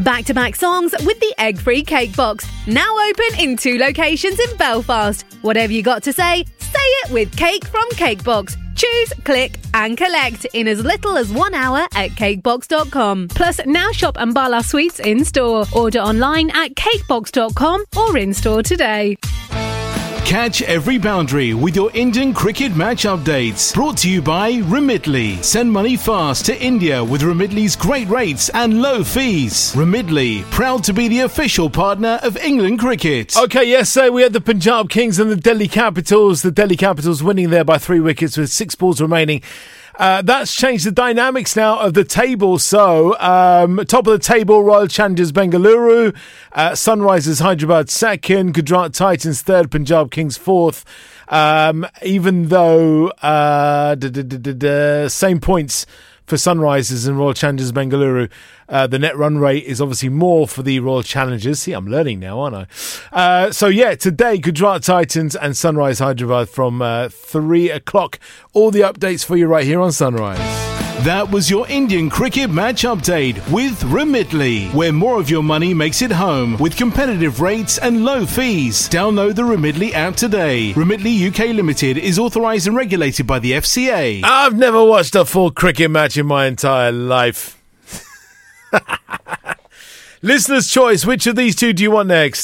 Back-to-back songs with the egg-free cake box. Now open in 2 locations in Belfast. Whatever you got to say it with Cake from Cakebox. Choose, click and collect in as little as 1 hour at cakebox.com. Plus, now shop Ambala Sweets in-store. Order online at cakebox.com or in-store today. Catch every boundary with your Indian cricket match updates. Brought to you by Remitly. Send money fast to India with Remitly's great rates and low fees. Remitly, proud to be the official partner of England cricket. Okay, yes, so we had the Punjab Kings and the Delhi Capitals. The Delhi Capitals winning there by 3 wickets with 6 balls remaining. That's changed the dynamics now of the table. So, top of the table, Royal Challengers Bengaluru, Sunrisers Hyderabad second, Gujarat Titans third, Punjab Kings fourth. Even though same points for Sunrisers and Royal Challengers Bengaluru. The net run rate is obviously more for the Royal Challengers. See, I'm learning now, aren't I? So today, Gujarat Titans and Sunrise Hyderabad from 3 o'clock. All the updates for you right here on Sunrise. That was your Indian cricket match update with Remitly, where more of your money makes it home with competitive rates and low fees. Download the Remitly app today. Remitly UK Limited is authorised and regulated by the FCA. I've never watched a full cricket match in my entire life. Listener's choice, which of these two do you want next?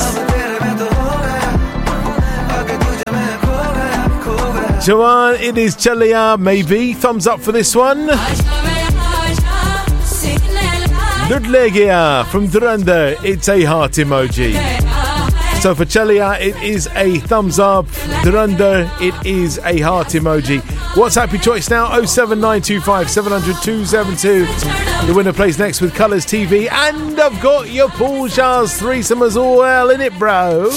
Jawan, it is Chaliya, maybe. Thumbs up for this one. Lut Le Gaya from Dhurandhar, it's a heart emoji. So for Chaliya, it is a thumbs up. Dhurandhar, it is a heart emoji. WhatsApp your choice now, 07925 700 272. The winner plays next with Colours TV. And I've got your Paul Shah's threesome as well in it, bro.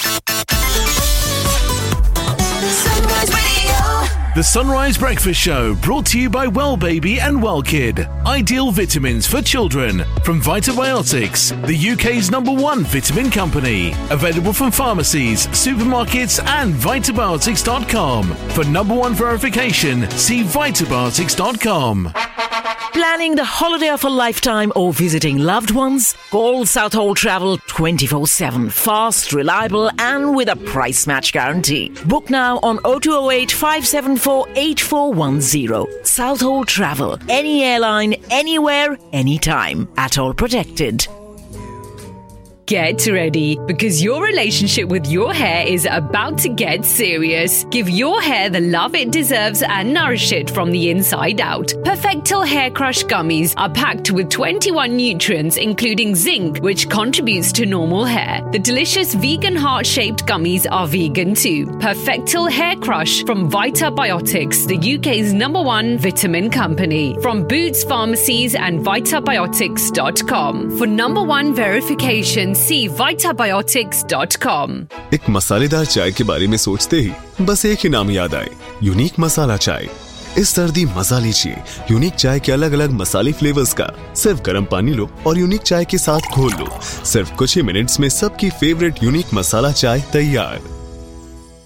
The Sunrise Breakfast Show, brought to you by Well Baby and Well Kid. Ideal vitamins for children from Vitabiotics, the UK's #1 vitamin company. Available from pharmacies, supermarkets and Vitabiotics.com. For #1 verification, see Vitabiotics.com. Planning the holiday of a lifetime or visiting loved ones? Call Southall Travel 24/7. Fast, reliable and with a price match guarantee. Book now on 0208 574 8410. Southall Travel. Any airline, anywhere, anytime. At all protected. Get ready, because your relationship with your hair is about to get serious. Give your hair the love it deserves and nourish it from the inside out. Perfectil Hair Crush Gummies are packed with 21 nutrients, including zinc, which contributes to normal hair. The delicious vegan heart-shaped gummies are vegan too. Perfectil Hair Crush from Vitabiotics, the UK's #1 vitamin company. From Boots Pharmacies and Vitabiotics.com. For #1 verification, see Vitabiotics.com. एक मसालेदार चाय के बारे में सोचते ही बस एक ही नाम याद आए, यूनिक मसाला चाय। इस सर्दी मजा लीजिए यूनिक चाय के अलग अलग मसाले फ्लेवर्स का। सिर्फ गर्म पानी लो और यूनिक चाय के साथ घोल लो। सिर्फ कुछ ही मिनट्स में सबकी फेवरेट यूनिक मसाला चाय तैयार।